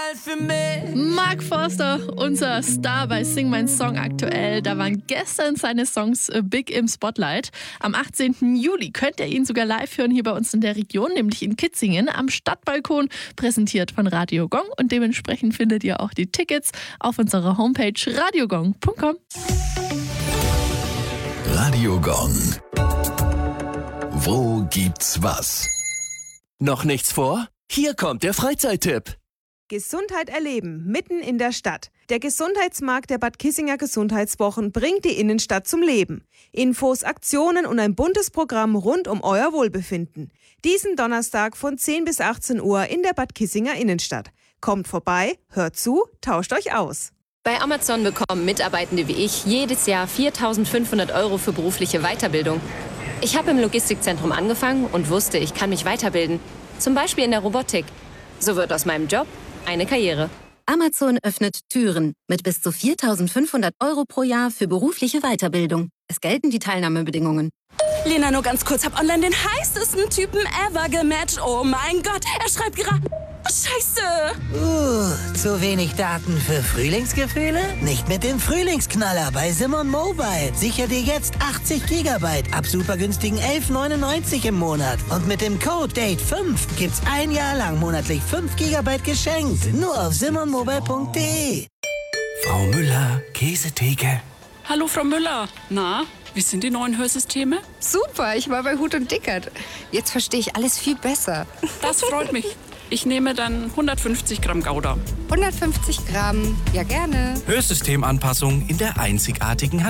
für mich. Mark Forster, unser Star bei Sing Mein Song aktuell. Da waren gestern seine Songs big im Spotlight. Am 18. Juli könnt ihr ihn sogar live hören hier bei uns in der Region, nämlich in Kitzingen am Stadtbalkon, präsentiert von Radio Gong. Und dementsprechend findet ihr auch die Tickets auf unserer Homepage radiogong.com. Radio Gong. Wo gibt's was? Noch nichts vor? Hier kommt der Freizeittipp. Gesundheit erleben, mitten in der Stadt. Der Gesundheitsmarkt der Bad Kissinger Gesundheitswochen bringt die Innenstadt zum Leben. Infos, Aktionen und ein buntes Programm rund um euer Wohlbefinden. Diesen Donnerstag von 10 bis 18 Uhr in der Bad Kissinger Innenstadt. Kommt vorbei, hört zu, tauscht euch aus. Bei Amazon bekommen Mitarbeitende wie ich jedes Jahr 4.500 € für berufliche Weiterbildung. Ich habe im Logistikzentrum angefangen und wusste, ich kann mich weiterbilden. Zum Beispiel in der Robotik. So wird aus meinem Job eine Karriere. Amazon öffnet Türen mit bis zu 4.500 € pro Jahr für berufliche Weiterbildung. Es gelten die Teilnahmebedingungen. Lena, nur ganz kurz, hab online den heißesten Typen ever gematcht. Oh mein Gott, er schreibt gerade... Scheiße! Zu wenig Daten für Frühlingsgefühle? Nicht mit dem Frühlingsknaller bei Simon Mobile. Sicher dir jetzt 80 GB ab super günstigen 11,99 im Monat. Und mit dem Code DATE5 gibt's ein Jahr lang monatlich 5 GB geschenkt. Nur auf simonmobile.de. Frau Müller, Käsetheke. Hallo, Frau Müller. Na, wie sind die neuen Hörsysteme? Super, ich war bei Hut und Dickert. Jetzt verstehe ich alles viel besser. Das freut mich. Ich nehme dann 150 Gramm Gouda. 150 Gramm, ja gerne. Hörsystemanpassung in der einzigartigen